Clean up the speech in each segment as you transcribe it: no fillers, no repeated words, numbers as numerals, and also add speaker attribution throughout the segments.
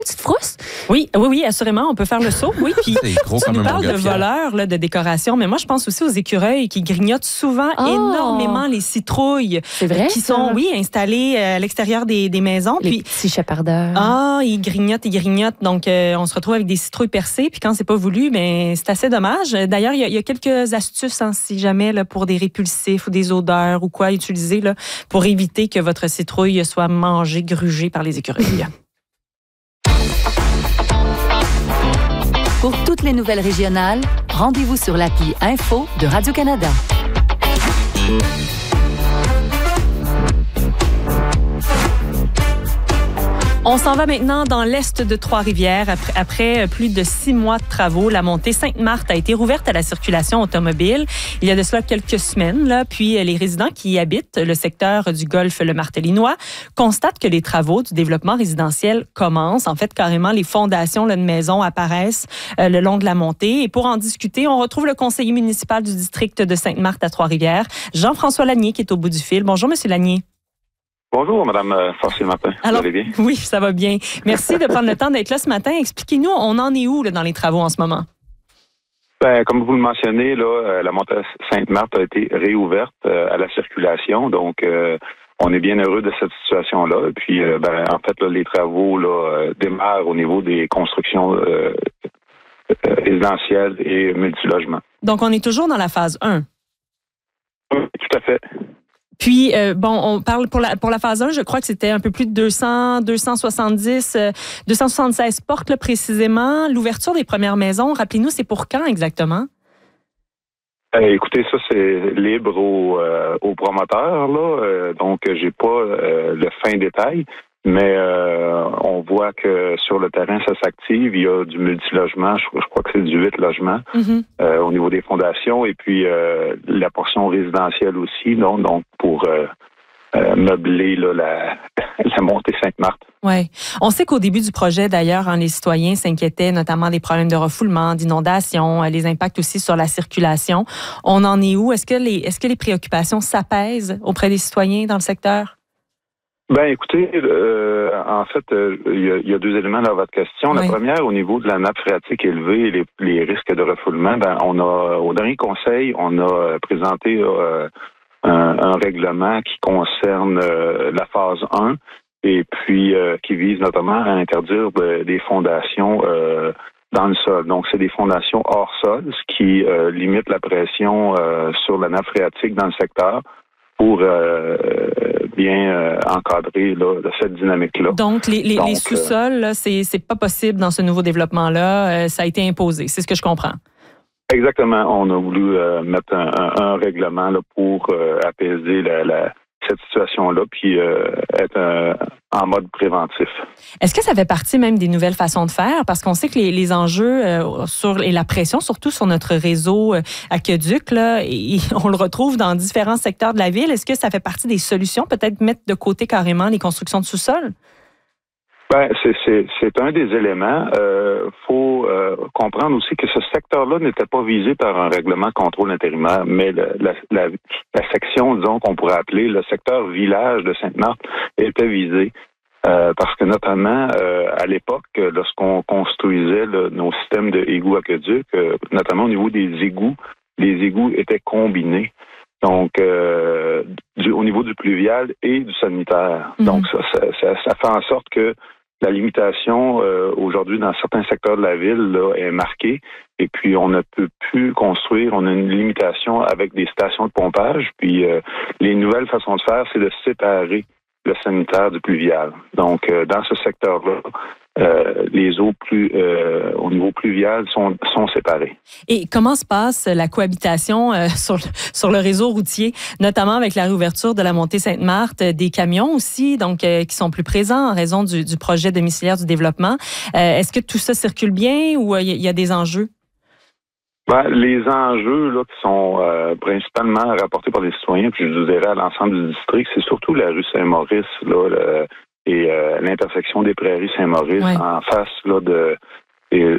Speaker 1: Petite frousse?
Speaker 2: Oui, assurément, on peut faire le saut. Oui, puis
Speaker 3: C'est gros
Speaker 2: tu
Speaker 3: comme
Speaker 2: nous
Speaker 3: un
Speaker 2: parles de
Speaker 3: montgolfière.
Speaker 2: voleurs, là, de décoration, mais moi, je pense aussi aux écureuils qui grignotent souvent énormément les citrouilles
Speaker 1: C'est vrai,
Speaker 2: qui
Speaker 1: ça?
Speaker 2: sont, installées à l'extérieur des maisons.
Speaker 1: Les
Speaker 2: Puis,
Speaker 1: petits chapardeurs.
Speaker 2: ils grignotent. Donc, on se retrouve avec des citrouilles percées. Puis quand c'est pas voulu, ben c'est assez dommage. D'ailleurs, il y a quelques astuces, si jamais, là, pour des répulsifs ou des odeurs ou quoi utiliser là, pour éviter que votre citrouille soit mangée, grugée par les écureuils.
Speaker 4: Pour toutes les nouvelles régionales, rendez-vous sur l'appli Info de Radio-Canada.
Speaker 2: On s'en va maintenant dans l'est de Trois-Rivières. Après plus de 6 mois de travaux, la montée Sainte-Marthe a été rouverte à la circulation automobile il y a de cela quelques semaines. Puis les résidents qui y habitent le secteur du golfe Le Martelinois constatent que les travaux du développement résidentiel commencent. En fait, carrément, les fondations de maisons apparaissent le long de la montée. Et pour en discuter, on retrouve le conseiller municipal du district de Sainte-Marthe à Trois-Rivières, Jean-François Lanier, qui est au bout du fil. Bonjour, Monsieur Lanier.
Speaker 5: Bonjour, Madame Forcier-Martin.
Speaker 2: Alors,
Speaker 5: vous allez bien?
Speaker 2: Oui, ça va bien. Merci de prendre le temps d'être là ce matin. Expliquez-nous, on en est où là, dans les travaux en ce moment?
Speaker 5: Ben, comme vous le mentionnez, là, la montée Sainte-Marthe a été réouverte à la circulation. Donc, on est bien heureux de cette situation-là. Et puis, en fait, là, les travaux démarrent au niveau des constructions résidentielles et multilogements.
Speaker 2: Donc, on est toujours dans la phase 1.
Speaker 5: Oui, tout à fait.
Speaker 2: Puis, on parle pour la phase 1, je crois que c'était un peu plus de 276 portes là, précisément. L'ouverture des premières maisons, rappelez-nous, c'est pour quand exactement?
Speaker 5: Écoutez, ça, c'est libre aux promoteurs, là. Donc, j'ai pas le fin détail. Mais on voit que sur le terrain, ça s'active. Il y a du multilogement, je crois que c'est du 8 logements au niveau des fondations. Et puis la portion résidentielle aussi, donc pour meubler là, la montée Sainte-Marthe.
Speaker 2: Oui. On sait qu'au début du projet, d'ailleurs, les citoyens s'inquiétaient notamment des problèmes de refoulement, d'inondation, les impacts aussi sur la circulation. On en est où? Est-ce que les préoccupations s'apaisent auprès des citoyens dans le secteur?
Speaker 5: Ben, écoutez, en fait, il y a deux éléments dans votre question. La première, au niveau de la nappe phréatique élevée et les risques de refoulement, au dernier conseil, on a présenté un règlement qui concerne la phase 1 et puis qui vise notamment à interdire des fondations dans le sol. Donc, c'est des fondations hors sol, ce qui limite la pression sur la nappe phréatique dans le secteur pour bien encadrer cette dynamique-là.
Speaker 2: Donc, les sous-sols, là, c'est pas possible dans ce nouveau développement-là. Ça a été imposé. C'est ce que je comprends.
Speaker 5: Exactement. On a voulu mettre un règlement là, pour apaiser cette situation-là, puis être en mode préventif.
Speaker 2: Est-ce que ça fait partie même des nouvelles façons de faire? Parce qu'on sait que les enjeux et la pression, surtout sur notre réseau aqueduc, là, on le retrouve dans différents secteurs de la ville. Est-ce que ça fait partie des solutions, peut-être mettre de côté carrément les constructions de sous-sol?
Speaker 5: Ben, c'est un des éléments. Faut comprendre aussi que ce secteur-là n'était pas visé par un règlement de contrôle intérimaire, mais la section, disons, qu'on pourrait appeler le secteur village de Sainte-Marthe était visé. Parce que notamment, à l'époque, lorsqu'on construisait nos systèmes de égouts aqueducs, notamment au niveau des égouts, les égouts étaient combinés. Donc, au niveau du pluvial et du sanitaire. Donc, ça fait en sorte que la limitation aujourd'hui dans certains secteurs de la ville là, est marquée et puis on ne peut plus construire, on a une limitation avec des stations de pompage. Puis les nouvelles façons de faire, c'est de séparer le sanitaire du pluvial. Donc dans ce secteur-là, les eaux au niveau pluvial sont séparées.
Speaker 2: Et comment se passe la cohabitation sur le réseau routier, notamment avec la réouverture de la montée Sainte-Marthe, des camions aussi, donc qui sont plus présents en raison du projet domiciliaire du développement. Est-ce que tout ça circule bien ou il y a des enjeux?
Speaker 5: Ben, les enjeux là, qui sont principalement rapportés par les citoyens, puis je vous dirais à l'ensemble du district, c'est surtout la rue Saint-Maurice là, et l'intersection des prairies Saint-Maurice en face là, du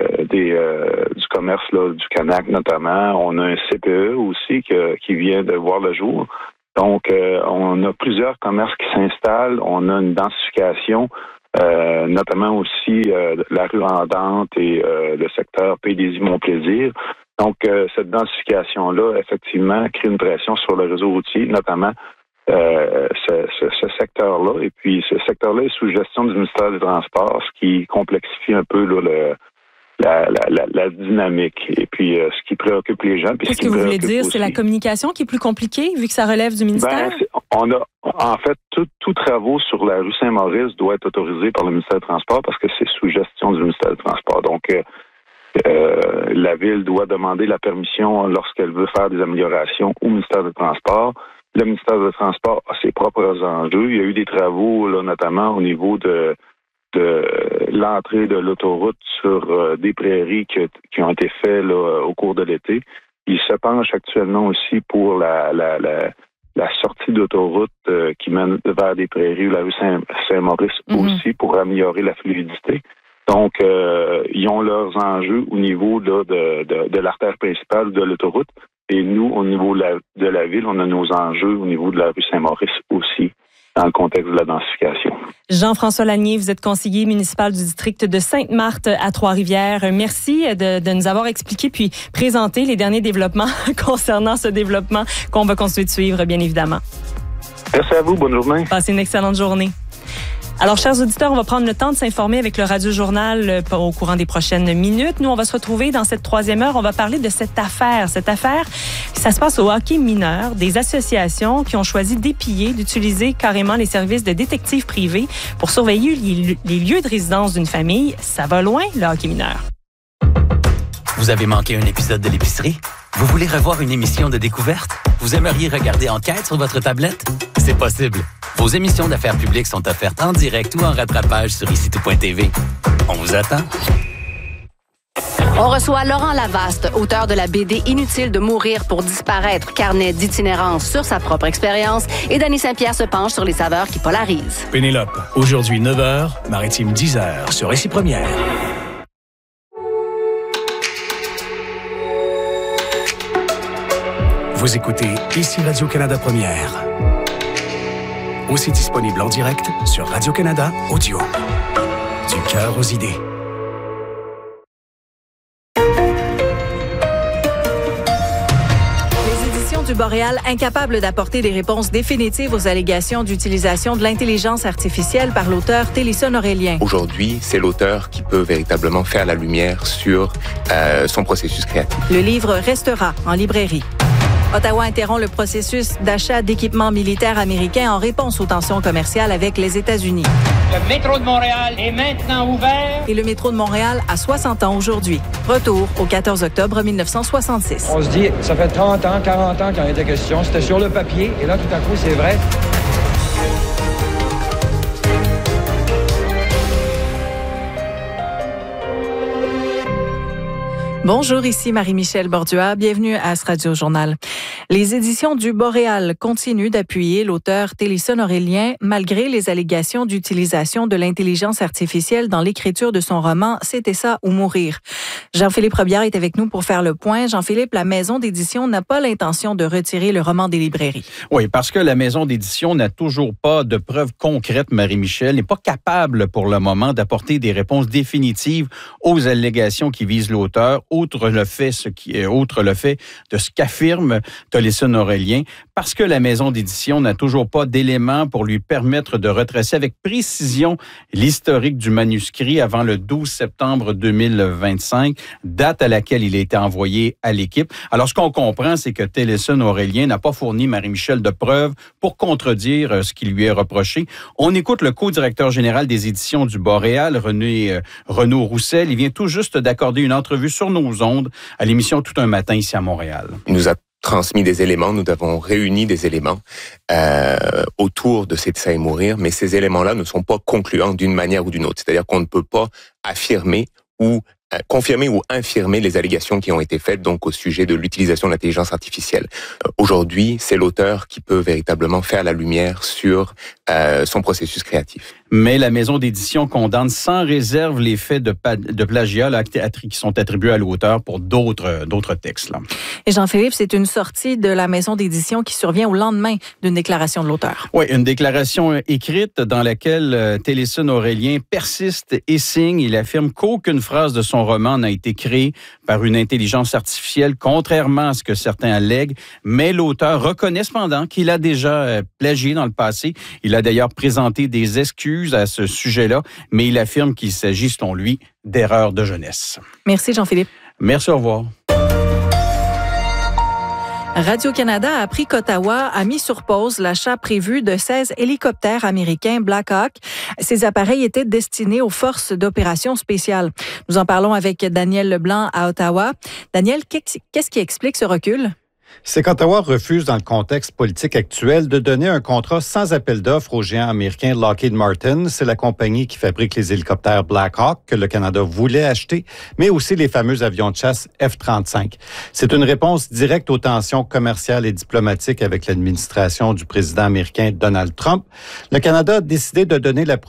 Speaker 5: commerce là, du Canac notamment. On a un CPE aussi qui vient de voir le jour. Donc, on a plusieurs commerces qui s'installent. On a une densification notamment aussi la rue Andante et le secteur Pays-des-Îles-Mont-Plaisir. Donc, cette densification-là, effectivement, crée une pression sur le réseau routier, notamment ce secteur-là. Et puis, ce secteur-là est sous gestion du ministère des Transports, ce qui complexifie un peu là, la dynamique. Et puis, ce qui préoccupe les gens.
Speaker 2: Qu'est-ce que vous voulez dire? Aussi, c'est la communication qui est plus compliquée, vu que ça relève du ministère?
Speaker 5: On a, en fait, tout travaux sur la rue Saint-Maurice doit être autorisé par le ministère des Transports parce que c'est sous gestion du ministère des Transports. Donc, la Ville doit demander la permission lorsqu'elle veut faire des améliorations au ministère des Transports. Le ministère des Transports a ses propres enjeux. Il y a eu des travaux, là, notamment au niveau de l'entrée de l'autoroute sur des prairies qui ont été faits là, au cours de l'été. Il se penche actuellement aussi pour la sortie d'autoroute qui mène vers des prairies ou la rue Saint-Maurice aussi pour améliorer la fluidité. Donc, ils ont leurs enjeux au niveau là, de l'artère principale de l'autoroute. Et nous, au niveau de la ville, on a nos enjeux au niveau de la rue Saint-Maurice aussi, dans le contexte de la densification.
Speaker 2: Jean-François Lanier, vous êtes conseiller municipal du district de Sainte-Marthe à Trois-Rivières. Merci de nous avoir expliqué puis présenté les derniers développements concernant ce développement qu'on va continuer de suivre, bien évidemment.
Speaker 5: Merci à vous. Bonne journée.
Speaker 2: Passez une excellente journée. Alors, chers auditeurs, on va prendre le temps de s'informer avec le Radio-Journal au courant des prochaines minutes. Nous, on va se retrouver dans cette troisième heure. On va parler de cette affaire. Cette affaire, ça se passe au hockey mineur. Des associations qui ont choisi d'épiller, d'utiliser carrément les services de détectives privés pour surveiller les lieux de résidence d'une famille. Ça va loin, le hockey mineur.
Speaker 1: Vous avez manqué un épisode de l'épicerie? Vous voulez revoir une émission de découverte? Vous aimeriez regarder Enquête sur votre tablette? C'est possible. Vos émissions d'affaires publiques sont offertes en direct ou en rattrapage sur icitout.tv. On vous attend.
Speaker 3: On reçoit Laurent Lavaste, auteur de la BD Inutile de mourir pour disparaître, carnet d'itinérance sur sa propre expérience, et Danny Saint-Pierre se penche sur les saveurs qui polarisent.
Speaker 6: Pénélope, aujourd'hui 9h, Maritime 10h, sur Ici Première. Vous écoutez Ici Radio-Canada Première. Aussi disponible en direct sur Radio-Canada Audio. Du cœur aux idées.
Speaker 7: Les éditions du Boréal, incapables d'apporter des réponses définitives aux allégations d'utilisation de l'intelligence artificielle par l'auteur Télisson Aurélien.
Speaker 8: Aujourd'hui, c'est l'auteur qui peut véritablement faire la lumière sur son processus créatif.
Speaker 7: Le livre restera en librairie. Ottawa interrompt le processus d'achat d'équipements militaires américains en réponse aux tensions commerciales avec les États-Unis.
Speaker 9: Le métro de Montréal est maintenant ouvert.
Speaker 7: Et le métro de Montréal a 60 ans aujourd'hui. Retour au 14 octobre 1966.
Speaker 9: On se dit, ça fait 30 ans, 40 ans qu'il en était question. C'était sur le papier, et là, tout à coup, c'est vrai.
Speaker 7: Bonjour, ici Marie-Michel Bordua. Bienvenue à ce Radio-Journal. Les éditions du Boréal continuent d'appuyer l'auteur Télisson Aurélien malgré les allégations d'utilisation de l'intelligence artificielle dans l'écriture de son roman « C'était ça ou mourir ». Jean-Philippe Robillard est avec nous pour faire le point. Jean-Philippe, la maison d'édition n'a pas l'intention de retirer le roman des librairies.
Speaker 10: Oui, parce que la maison d'édition n'a toujours pas de preuves concrètes, Marie-Michel, n'est pas capable pour le moment d'apporter des réponses définitives aux allégations qui visent l'auteur, outre le fait de ce qu'affirme Télisson Aurélien, parce que la maison d'édition n'a toujours pas d'éléments pour lui permettre de retracer avec précision l'historique du manuscrit avant le 12 septembre 2025, date à laquelle il a été envoyé à l'équipe. Alors, ce qu'on comprend, c'est que Télisson Aurélien n'a pas fourni, Marie-Michel, de preuves pour contredire ce qui lui est reproché. On écoute le co-directeur général des éditions du Boréal, Renaud Roussel. Il vient tout juste d'accorder une entrevue sur nos ondes à l'émission Tout un matin ici à Montréal.
Speaker 8: Il nous a transmis des éléments, nous avons réuni des éléments autour de C'est ça et mourir, mais ces éléments-là ne sont pas concluants d'une manière ou d'une autre. C'est-à-dire qu'on ne peut pas affirmer ou confirmer ou infirmer les allégations qui ont été faites donc au sujet de l'utilisation de l'intelligence artificielle. Aujourd'hui, c'est l'auteur qui peut véritablement faire la lumière sur son processus créatif.
Speaker 10: Mais la maison d'édition condamne sans réserve les faits de plagiat là, qui sont attribués à l'auteur pour d'autres textes. Là.
Speaker 7: Et Jean-Philippe, c'est une sortie de la maison d'édition qui survient au lendemain d'une déclaration de l'auteur.
Speaker 10: Oui, une déclaration écrite dans laquelle Télisson Aurélien persiste et signe. Il affirme qu'aucune phrase de son roman n'a été créée par une intelligence artificielle, contrairement à ce que certains allèguent. Mais l'auteur reconnaît cependant qu'il a déjà plagié dans le passé. Il a d'ailleurs présenté des excuses à ce sujet-là, mais il affirme qu'il s'agit, selon lui, d'erreurs de jeunesse.
Speaker 7: Merci, Jean-Philippe.
Speaker 10: Merci, au revoir.
Speaker 7: Radio-Canada a appris qu'Ottawa a mis sur pause l'achat prévu de 16 hélicoptères américains Black Hawk. Ces appareils étaient destinés aux forces d'opération spéciales. Nous en parlons avec Daniel Leblanc à Ottawa. Daniel, qu'est-ce qui explique ce recul?
Speaker 11: C'est qu'Ottawa refuse, dans le contexte politique actuel, de donner un contrat sans appel d'offres au géant américain Lockheed Martin. C'est la compagnie qui fabrique les hélicoptères Black Hawk que le Canada voulait acheter, mais aussi les fameux avions de chasse F-35. C'est une réponse directe aux tensions commerciales et diplomatiques avec l'administration du président américain Donald Trump. Le Canada a décidé de donner la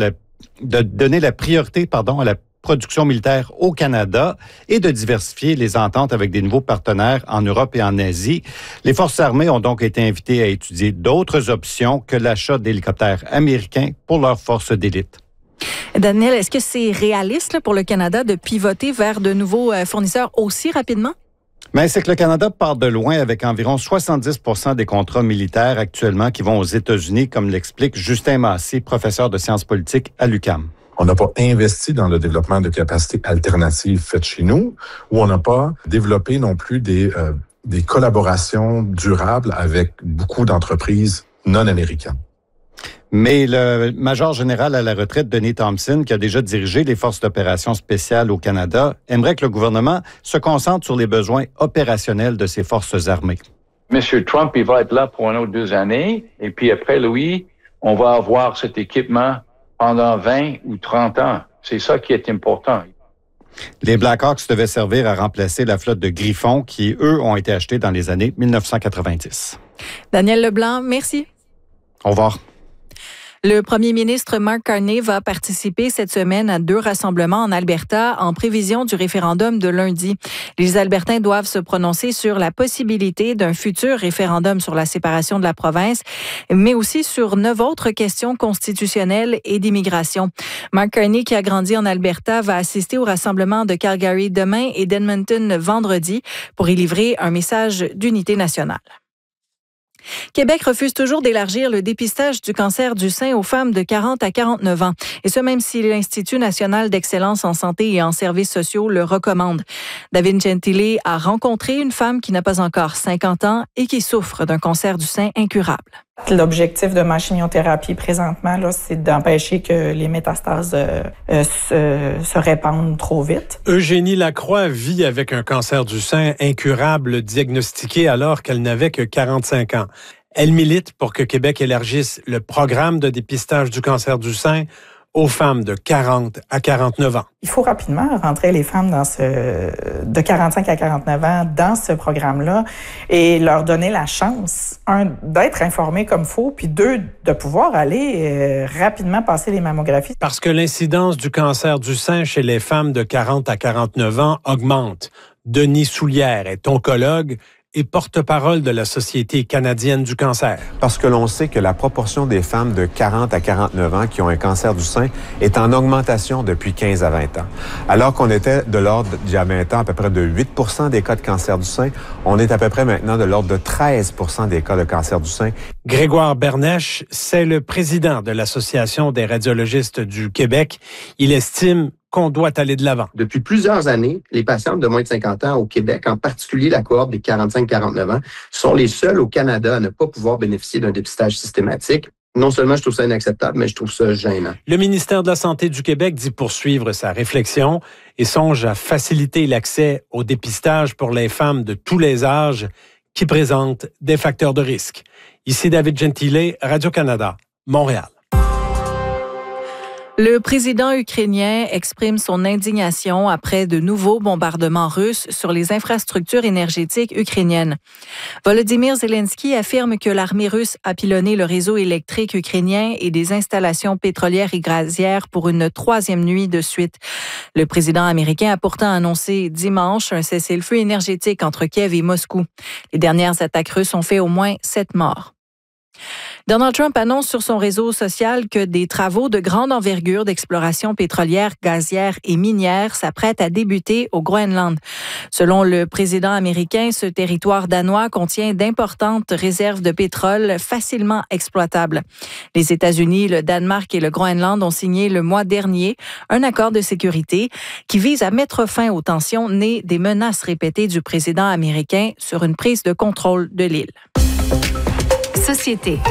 Speaker 11: priorité à la production militaire au Canada et de diversifier les ententes avec des nouveaux partenaires en Europe et en Asie. Les forces armées ont donc été invitées à étudier d'autres options que l'achat d'hélicoptères américains pour leurs forces d'élite.
Speaker 7: Daniel, est-ce que c'est réaliste pour le Canada de pivoter vers de nouveaux fournisseurs aussi rapidement?
Speaker 11: Mais c'est que le Canada part de loin avec environ 70% des contrats militaires actuellement qui vont aux États-Unis, comme l'explique Justin Massé, professeur de sciences politiques à l'UQAM.
Speaker 12: On n'a pas investi dans le développement de capacités alternatives faites chez nous, ou on n'a pas développé non plus des collaborations durables avec beaucoup d'entreprises non américaines.
Speaker 11: Mais le major général à la retraite, Denis Thompson, qui a déjà dirigé les forces d'opération spéciales au Canada, aimerait que le gouvernement se concentre sur les besoins opérationnels de ses forces armées.
Speaker 13: M. Trump, il va être là pour 1 ou 2 années, et puis après lui, on va avoir cet équipement pendant 20 ou 30 ans. C'est ça qui est important.
Speaker 11: Les Blackhawks devaient servir à remplacer la flotte de Griffon qui, eux, ont été achetés dans les années 1990.
Speaker 7: Daniel Leblanc, merci.
Speaker 11: Au revoir.
Speaker 7: Le premier ministre Mark Carney va participer cette semaine à 2 rassemblements en Alberta en prévision du référendum de lundi. Les Albertains doivent se prononcer sur la possibilité d'un futur référendum sur la séparation de la province, mais aussi sur 9 autres questions constitutionnelles et d'immigration. Mark Carney, qui a grandi en Alberta, va assister au rassemblement de Calgary demain et d'Edmonton vendredi pour y livrer un message d'unité nationale. Québec refuse toujours d'élargir le dépistage du cancer du sein aux femmes de 40 à 49 ans. Et ce, même si l'Institut national d'excellence en santé et en services sociaux le recommande. David Gentile a rencontré une femme qui n'a pas encore 50 ans et qui souffre d'un cancer du sein incurable.
Speaker 14: L'objectif de ma chimiothérapie présentement, là, c'est d'empêcher que les métastases se répandent trop vite.
Speaker 15: Eugénie Lacroix vit avec un cancer du sein incurable diagnostiqué alors qu'elle n'avait que 45 ans. Elle milite pour que Québec élargisse le programme de dépistage du cancer du sein aux femmes de 40 à 49 ans.
Speaker 14: Il faut rapidement rentrer les femmes de 45 à 49 ans dans ce programme-là et leur donner la chance, 1, d'être informées comme il faut, puis 2, de pouvoir aller rapidement passer les mammographies.
Speaker 15: Parce que l'incidence du cancer du sein chez les femmes de 40 à 49 ans augmente. Denis Soulière est oncologue et porte-parole de la Société canadienne du cancer.
Speaker 16: Parce que l'on sait que la proportion des femmes de 40 à 49 ans qui ont un cancer du sein est en augmentation depuis 15 à 20 ans. Alors qu'on était de l'ordre, il y a 20 ans, à peu près de 8 % des cas de cancer du sein, on est à peu près maintenant de l'ordre de 13 % des cas de cancer du sein.
Speaker 15: Grégoire Bernèche, c'est le président de l'Association des radiologistes du Québec. Il estime qu'on doit aller de l'avant.
Speaker 17: Depuis plusieurs années, les patientes de moins de 50 ans au Québec, en particulier la cohorte des 45-49 ans, sont les seuls au Canada à ne pas pouvoir bénéficier d'un dépistage systématique. Non seulement je trouve ça inacceptable, mais je trouve ça gênant.
Speaker 15: Le ministère de la Santé du Québec dit poursuivre sa réflexion et songe à faciliter l'accès au dépistage pour les femmes de tous les âges qui présentent des facteurs de risque. Ici David Gentile, Radio-Canada, Montréal.
Speaker 7: Le président ukrainien exprime son indignation après de nouveaux bombardements russes sur les infrastructures énergétiques ukrainiennes. Volodymyr Zelensky affirme que l'armée russe a pilonné le réseau électrique ukrainien et des installations pétrolières et gazières pour une 3e nuit de suite. Le président américain a pourtant annoncé dimanche un cessez-le-feu énergétique entre Kiev et Moscou. Les dernières attaques russes ont fait au moins 7 morts. Donald Trump annonce sur son réseau social que des travaux de grande envergure d'exploration pétrolière, gazière et minière s'apprêtent à débuter au Groenland. Selon le président américain, ce territoire danois contient d'importantes réserves de pétrole facilement exploitables. Les États-Unis, le Danemark et le Groenland ont signé le mois dernier un accord de sécurité qui vise à mettre fin aux tensions nées des menaces répétées du président américain sur une prise de contrôle de l'île.
Speaker 4: Société.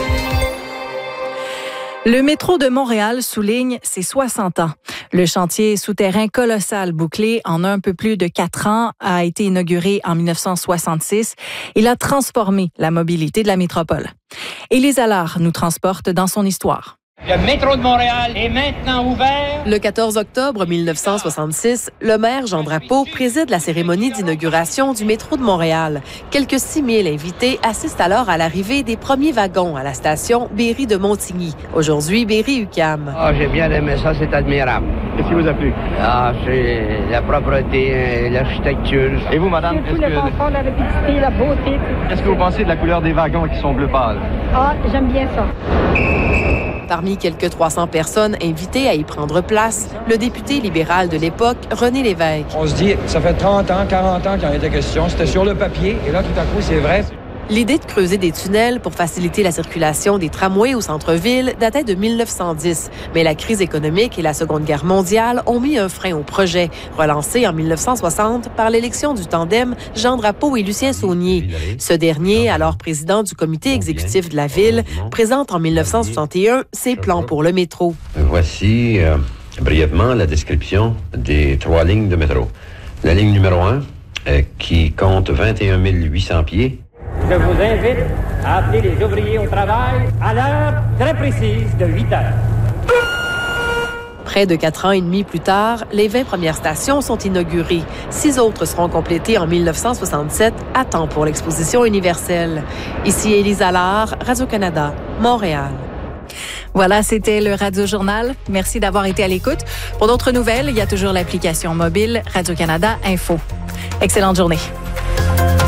Speaker 7: Le métro de Montréal souligne ses 60 ans. Le chantier souterrain colossal bouclé en un peu plus de 4 ans a été inauguré en 1966. Il a transformé la mobilité de la métropole. Élise Allard nous transporte dans son histoire.
Speaker 18: Le métro de Montréal est maintenant ouvert.
Speaker 19: Le 14 octobre 1966, le maire Jean Drapeau préside la cérémonie d'inauguration du métro de Montréal. Quelques 6 000 invités assistent alors à l'arrivée des premiers wagons à la station Berry de Montigny, aujourd'hui Berry-UQAM.
Speaker 18: J'ai bien aimé ça, c'est admirable.
Speaker 20: Qu'est-ce qui vous a plu?
Speaker 18: C'est la propreté, l'architecture.
Speaker 20: Et vous, madame,
Speaker 21: tout le confort, la rapidité, la beauté.
Speaker 20: Qu'est-ce que vous pensez de la couleur des wagons qui sont bleu pâle?
Speaker 21: J'aime bien ça.
Speaker 19: Parmi quelques 300 personnes invitées à y prendre place, le député libéral de l'époque, René Lévesque.
Speaker 9: On se dit, ça fait 30 ans, 40 ans qu'il en était question. C'était sur le papier, et là, tout à coup, c'est vrai.
Speaker 19: L'idée de creuser des tunnels pour faciliter la circulation des tramways au centre-ville datait de 1910. Mais la crise économique et la Seconde Guerre mondiale ont mis un frein au projet, relancé en 1960 par l'élection du tandem Jean Drapeau et Lucien Saunier. Ce dernier, alors président du comité exécutif de la ville, présente en 1961 ses plans pour le métro.
Speaker 22: Voici brièvement la description des 3 lignes de métro. La ligne numéro 1, qui compte 21 800 pieds,
Speaker 18: Je vous invite à appeler les ouvriers au travail à l'heure très précise de 8 heures.
Speaker 19: Près de 4 ans et demi plus tard, les 20 premières stations sont inaugurées. 6 autres seront complétées en 1967, à temps pour l'exposition universelle. Ici Élise Allard, Radio-Canada, Montréal.
Speaker 7: Voilà, c'était le Radio-Journal. Merci d'avoir été à l'écoute. Pour d'autres nouvelles, il y a toujours l'application mobile Radio-Canada Info. Excellente journée.